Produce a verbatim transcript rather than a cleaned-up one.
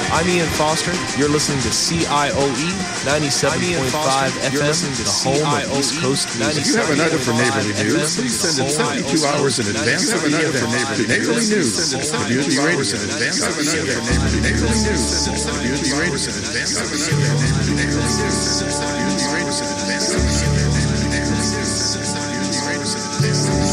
I'm Ian Foster. You're listening to C I O E ninety-seven point five F M, the home of East Coast music. If you have an item for Neighborly News, please send it seventy-two hours in advance of the event to Neighborly News, Community Radio. Neighborly News, Community Radio.